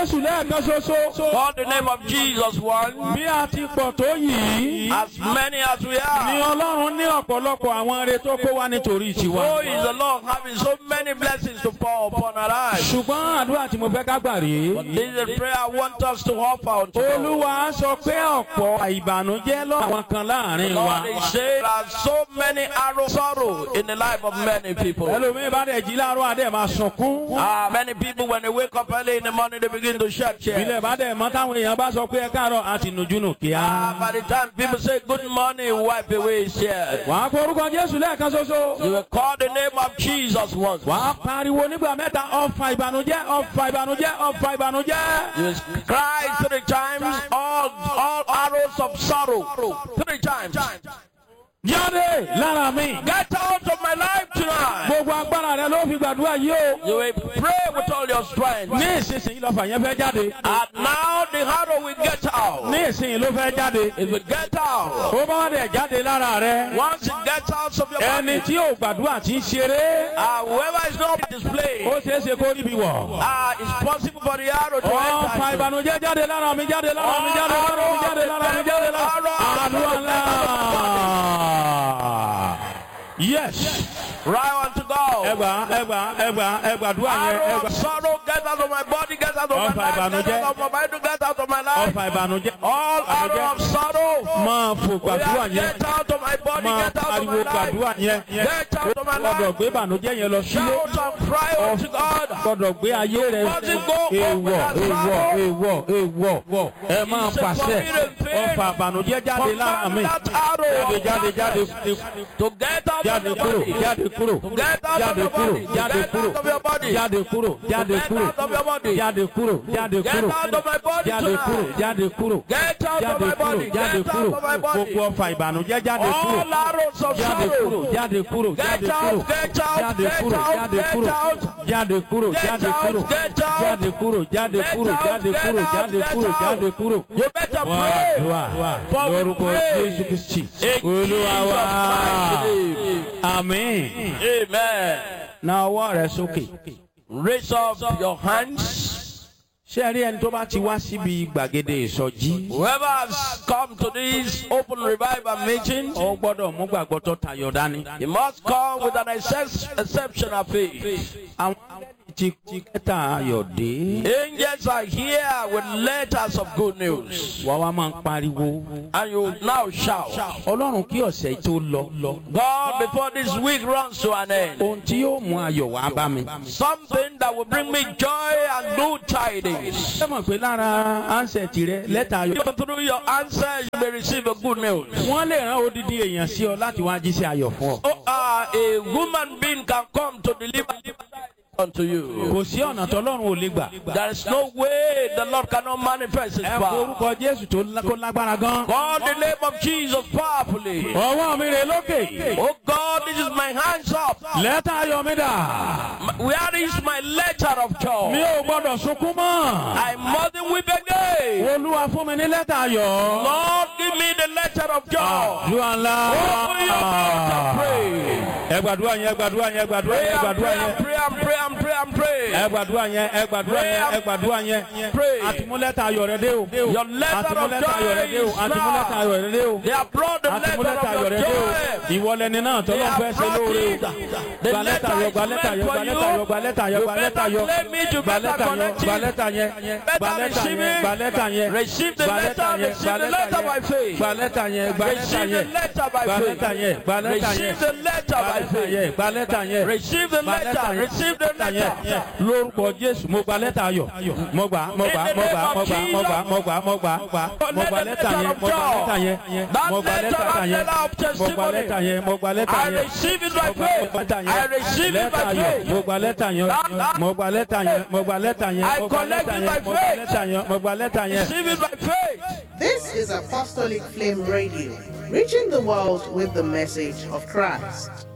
Jésù lẹ́ẹ̀kan ṣoṣo. Call the name of Jesus once. Bí a ti pọ̀ tó yìí. As many as we Ni are. Ọlọ́run ní ọ̀pọ̀lọpọ̀ àwọn ire tó kó wá nítorí tiwa. So is the Lord having so many blessings to pour upon our lives. Ṣùgbọ́n àdúrà tí mo fẹ́ ká gbà rèé. But this is a prayer I want us to offer unto God. Olúwa sọ pé ọ̀pọ̀ ìbànújẹ́ lọ́wọ́ àwọn kan láàrin wa. Lord is saying there are so many arrows of sorrow in the life of many people. Ẹlòmíì bá dẹ̀ jí láàárọ̀ adé máa sunkún. Many people when they wake up early in the morning they begin to shed tears. Ilé bá dẹ̀ mọ́ táwọn èèyàn bá sọ pé ẹ káàárọ̀ àti nùjúnù kíá. By the time people say good morning, wipe away his tears. Wàá pe orúkọ Jésù lẹ́ẹ̀kan ṣoṣo. You will call the name of Jesus once. Wàá pariwo nígbà mẹ́ta ọ̀fà ìbànújẹ́ ọ̀fà ìbànújẹ́ ọ̀fà ìbànújẹ́. You will cry 3 times, all arrows of sorrow. 3 times. Jáde lára mi. Get out of my life tonight. Gbogbo agbára rẹ ló fi gbàdúrà yìí o. You will pray with all your strength. Ní ìsinsìnyí lọ́fà yẹn fẹ́ jáde. And now the arrow will get out. Ní ìsinsìnyí ló fẹ́ jáde. It will get out. Ó bá wà dẹ̀ jáde lára rẹ. Once it gets out of your body, Ẹni tí ò gbàdúrà tí ń ṣeré. whoever is not displayed, Ó ṣeé ṣe kó níbi wọ̀. it's possible for the arrow to Ọ̀fà enter. ìbànújẹ́ jáde lára mi jáde lára mi jáde lára mi jáde lára mi jáde lára. Àdúrà ńlá. Yes. Right on to God. Ẹgbàdúrà yẹn. Arrow of sorrow, get out of my body, get out of my Ọ̀fà life, ìbànújẹ́. get out of my mind, get out of my life. Ọ̀fà ìbànújẹ́. All arrow of sorrow, Máa fò gbàdúrà yẹn. get out of my body, Máa get out of pariwo my life. gbàdúrà yẹn. Get out of my Gbọ́dọ̀ life. gbé ìbànújẹ́ yẹn lọ sílé. Shout and cry unto God. Gbọ́dọ̀ gbé ayé rẹ̀. Èèwọ̀. Ẹ máa pàṣẹ. Ọ̀fà ìbànújẹ́ jáde lára mi. Jáde. To get out of Jáde your kúrò. body. Jáde kúrò. Get out of Jáde your kúrò. body. Jáde Get kúrò. out of your body. Jáde kúrò. Jáde Get kúrò. out of your body. Jáde kúrò. Jáde Get kúrò. out of my body Jáde kúrò. tonight. Jáde kúrò. Get out of Jáde my kúrò. body. Jáde Get kúrò. out of my body. Gbogbo ọ̀fà ìbànújẹ́ jáde kúrò. All arrows of Jáde kúrò. sorrow. Jáde kúrò. Get Jáde out, kúrò. get out, Jáde get kúrò. out, Jáde get kúrò. out. Jáde kúrò. Get Jáde out, kúrò. get out. Jáde kúrò. Jáde Get kúrò. out, Jáde get kúrò. out, Jáde get kúrò. out. Jáde kúrò. You better Wá pray. wá For we lórúkọ pray. Jésù Kristi. In Olúwa wa. Jesus' mighty name. Àmín. Amen. Na ọwọ́ rẹ sókè. Raise up your hands. Ṣé ẹ rí ẹni tó bá ti wá síbi gbàgede ìsọjí? Whoever has come to this open revival meeting, Ó gbọ́dọ̀ mú gbàgbọ́ tó tayọ dání. he must come with an exceptional faith. Àwọn ti kẹta ayọ̀ dé. Angels are here with letters of good news. Wàá wá máa ń pariwo. And you now shout, Ọlọ́run kí ọ̀sẹ̀ tó lọ. God, before this week runs to an end, Ohun tí yóò mú ayọ̀ wá bá mi. something that will bring me joy and good tidings. Ṣé mọ̀ pé lára ánsẹ̀tì rẹ lẹ́tà ayọ̀? Even through your answer, you may receive a good news. Wọ́n lè rán odidi èèyàn sí ọ láti wá jíṣẹ́ ayọ̀ fún ọ. A woman being can come to deliver unto you. Kò sí ọ̀nà tọ́lọ́run ò lè gbà. There is no way the Lord cannot manifest His Ẹ power. forúkọ Jésù tó lágbára gan. Call the name of Jesus powerfully. Ọwọ́ mi rè lókè. Oh God, this is my hands up. Lẹ́tà ayọ̀ mi dà. Where is my letter of Mi joy? ò gbọ́dọ̀ sunkún mọ́. I mustn't weep again. Olúwa fún mi ní lẹ́tà ayọ̀. Lord, give me the letter of joy. Àdúrà ńlá. Open your mouth and pray. Ẹ gbàdúrà yẹn, ẹ gbàdúrà yẹn, ẹ gbàdúrà Pray yẹn, ẹ and gbàdúrà pray yẹn. and pray and pray and pray and pray. Ẹ gbàdúrà yẹn, ẹ gbàdúrà yẹn, ẹ gbàdúrà yẹn. Pray. Àtìmúlẹ́tà ayọ̀ rẹ dé o. Your letter of Àtìmúlẹ́tà ayọ̀ rẹ dé o. joy is Àtìmúlẹ́tà now. ayọ̀ rẹ dé o. They have brought the letter Àtìmúlẹ́tà ayọ̀ of rẹ your dé o. joy. Ìwọlẹ́ni náà They tọ́lọ́ have fẹ́ ṣe brought lóore. it. The Gba lẹ́tà letter ayọ̀, is gba lẹ́tà meant ayọ̀, for gba you. lẹ́tà ayọ̀, gba lẹ́tà ayọ̀, You gba lẹ́tà better ayọ̀. claim it, you Gba better lẹ́tà yẹn, connect gba it. lẹ́tà yẹn, gba Better lẹ́tà receive yẹn, it. gba lẹ́tà yẹn. Receive the Gba letter, lẹ́tà yẹn, receive gba the lẹ́tà letter by yẹn. faith. Gba lẹ́tà yẹn, gba lẹ́tà Receive the yẹn. letter by Gba faith. lẹ́tà yẹn, gba lẹ́tà yẹn. Receive the letter by faith. Gba lẹ́tà yẹn. Receive the Gba lẹ́tà letter. yẹn. Receive the letter. Lórúkọ Jésù, mo gba lẹ́tà ayọ̀. Mo gbà, mo gbà, mo gbà, mo gbà, mo gbà, mo gbà, mo gbà, mo gba lẹ́tà yẹn, mo gba lẹ́tà yẹn, mo gba lẹ́tà yẹn, mo gba lẹ́tà yẹn, mo gba lẹ́tà I yẹn. receive it by faith. I receive it by faith. Mo gba lẹ́tà yẹn, mo gba lẹ́tà yẹn, mo gba lẹ́tà yẹn, I mo gba collect lẹ́tà it yẹn, by mo gba faith. lẹ́tà yẹn, mo gba lẹ́tà yẹn. Receive it by faith. This is Apostolic Flame Radio, reaching the world with the message of Christ.